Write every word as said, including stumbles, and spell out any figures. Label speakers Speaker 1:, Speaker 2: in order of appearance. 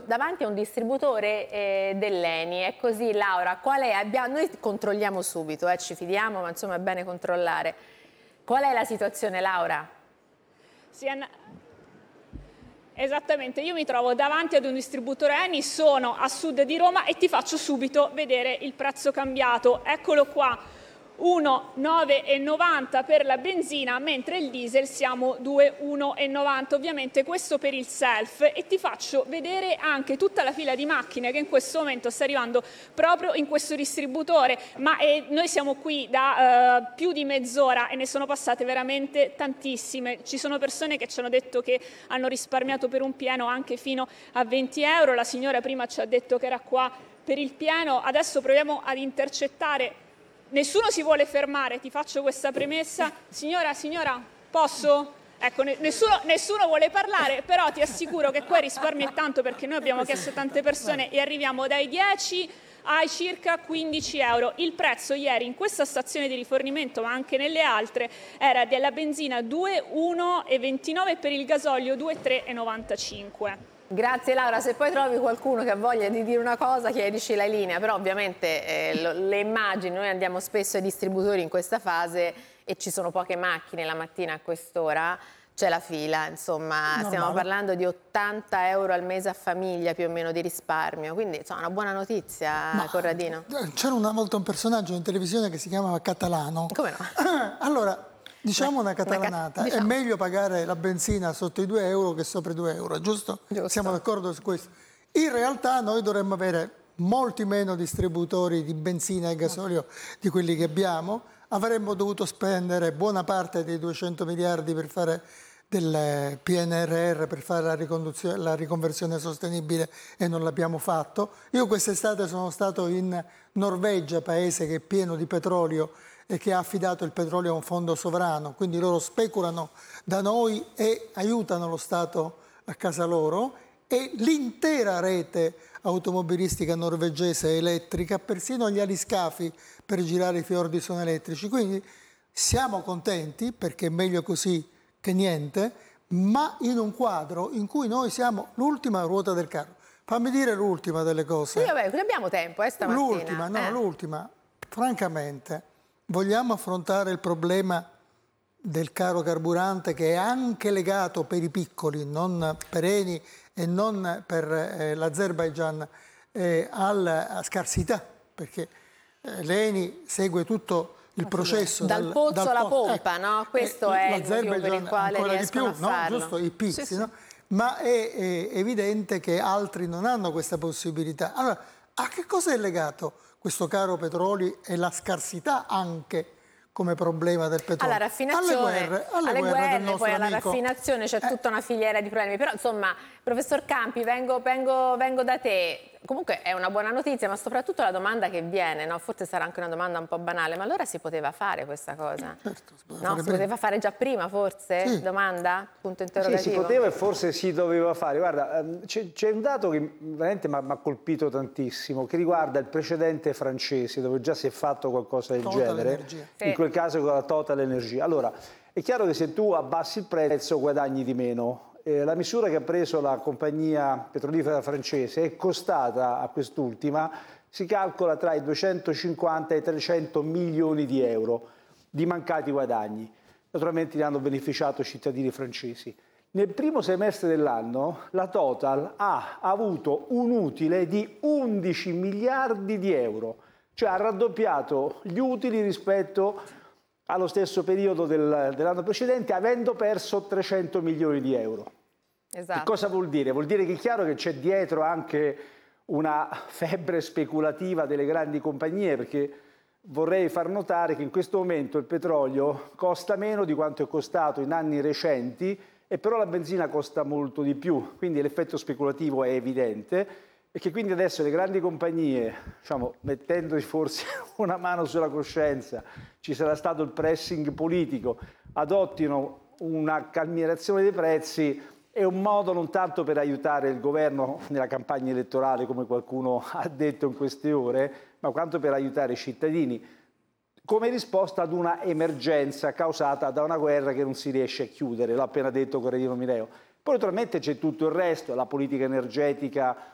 Speaker 1: davanti a un distributore eh, dell'Eni, è così Laura, qual è? Abbiamo, noi controlliamo subito, eh, ci fidiamo, ma insomma è bene controllare. Qual è la situazione, Laura?
Speaker 2: Sì, Anna... Esattamente, io mi trovo davanti ad un distributore Eni, sono a sud di Roma e ti faccio subito vedere il prezzo cambiato. Eccolo qua, uno virgola nove e novanta per la benzina, mentre il diesel siamo due virgola uno e novanta, ovviamente questo per il self. E ti faccio vedere anche tutta la fila di macchine che in questo momento sta arrivando proprio in questo distributore, ma eh, noi siamo qui da eh, più di mezz'ora e ne sono passate veramente tantissime. Ci sono persone che ci hanno detto che hanno risparmiato per un pieno anche fino a venti euro, la signora prima ci ha detto che era qua per il pieno, adesso proviamo ad intercettare. Nessuno si vuole fermare, ti faccio questa premessa. Signora, signora, posso? Ecco, nessuno, nessuno vuole parlare, però ti assicuro che qua risparmi è tanto, perché noi abbiamo chiesto tante persone e arriviamo dai dieci ai circa quindici euro. Il prezzo ieri in questa stazione di rifornimento, ma anche nelle altre, era della benzina due virgola uno e ventinove e per il gasolio due virgola tre e novantacinque.
Speaker 1: Grazie Laura, se poi trovi qualcuno che ha voglia di dire una cosa chiedici la linea, però ovviamente eh, lo, le immagini, noi andiamo spesso ai distributori in questa fase e ci sono poche macchine la mattina a quest'ora, c'è la fila, insomma. Normale. Stiamo parlando di ottanta euro al mese a famiglia più o meno di risparmio, quindi insomma una buona notizia. Ma, Corradino.
Speaker 3: C'era una volta un personaggio in televisione che si chiamava Catalano.
Speaker 1: Come no?
Speaker 3: Allora, diciamo una catalanata, diciamo. È meglio pagare la benzina sotto i due euro che sopra i due euro, giusto? Giusto. Siamo d'accordo su questo? In realtà noi dovremmo avere molti meno distributori di benzina e gasolio di quelli che abbiamo, avremmo dovuto spendere buona parte dei duecento miliardi per fare del P N R R, per fare la, la riconversione sostenibile, e non l'abbiamo fatto. Io quest'estate sono stato in Norvegia, paese che è pieno di petrolio e che ha affidato il petrolio a un fondo sovrano, quindi loro speculano da noi e aiutano lo Stato a casa loro, e l'intera rete automobilistica norvegese è elettrica, persino gli aliscafi per girare i fiordi sono elettrici, quindi siamo contenti perché è meglio così che niente, ma in un quadro in cui noi siamo l'ultima ruota del carro. Fammi dire l'ultima delle cose.
Speaker 1: Sì, vabbè, abbiamo tempo, eh, stamattina.
Speaker 3: L'ultima, no,
Speaker 1: eh.
Speaker 3: l'ultima, francamente. Vogliamo affrontare il problema del caro carburante, che è anche legato per i piccoli, non per Eni e non per eh, l'Azerbaigian, eh, alla scarsità, perché eh, l'Eni segue tutto il processo
Speaker 1: dal, dal pozzo dal alla po pompa, eh, no? Questo eh, è il motivo per il quale riescono di più, a farlo.
Speaker 3: No? Giusto, i pizzi,
Speaker 1: sì,
Speaker 3: no?
Speaker 1: Sì.
Speaker 3: Ma è, è evidente che altri non hanno questa possibilità. Allora, a che cosa è legato questo caro petrolio e la scarsità anche come problema del petrolio?
Speaker 1: Alla raffinazione,
Speaker 3: alle guerre, alle
Speaker 1: alle
Speaker 3: guerre,
Speaker 1: guerre
Speaker 3: del
Speaker 1: poi alla
Speaker 3: amico.
Speaker 1: raffinazione c'è eh. tutta una filiera di problemi. Però insomma, professor Campi, vengo, vengo, vengo da te. Comunque è una buona notizia, ma soprattutto la domanda che viene, no? Forse sarà anche una domanda un po' banale, ma allora si poteva fare questa cosa?
Speaker 3: Certo, si,
Speaker 1: no? si poteva fare già prima, forse?
Speaker 3: Sì.
Speaker 1: Domanda? Punto interrogativo?
Speaker 4: Sì, si poteva e forse si doveva fare. Guarda, c'è un dato che veramente mi ha colpito tantissimo, che riguarda il precedente francese, dove già si è fatto qualcosa del
Speaker 3: Total
Speaker 4: genere,
Speaker 3: Energia.
Speaker 4: in quel caso con la Total Energia. Allora, è chiaro che se tu abbassi il prezzo guadagni di meno. Eh, la misura che ha preso la compagnia petrolifera francese è costata a quest'ultima, si calcola tra i duecentocinquanta e i trecento milioni di euro di mancati guadagni. Naturalmente ne hanno beneficiato i cittadini francesi. Nel primo semestre dell'anno la Total ha avuto un utile di undici miliardi di euro, cioè ha raddoppiato gli utili rispetto allo stesso periodo del, dell'anno precedente, avendo perso trecento milioni di euro.
Speaker 1: Esatto.
Speaker 4: Che cosa vuol dire? Vuol dire che è chiaro che c'è dietro anche una febbre speculativa delle grandi compagnie, perché vorrei far notare che in questo momento il petrolio costa meno di quanto è costato in anni recenti, e però la benzina costa molto di più, quindi l'effetto speculativo è evidente, e che quindi adesso le grandi compagnie, diciamo, mettendosi forse una mano sulla coscienza, ci sarà stato il pressing politico, adottino una calmierazione dei prezzi. È un modo non tanto per aiutare il governo nella campagna elettorale, come qualcuno ha detto in queste ore, ma quanto per aiutare i cittadini, come risposta ad una emergenza causata da una guerra che non si riesce a chiudere, l'ha appena detto Corradino Mineo. Poi naturalmente c'è tutto il resto, la politica energetica